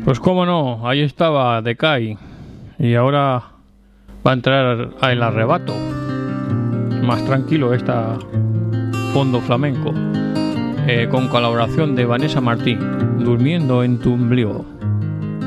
Pues cómo no, ahí estaba Decay y ahora va a entrar El Arrebato. Más tranquilo esta fondo flamenco, con colaboración de Vanessa Martín, Durmiendo en tu ombligo.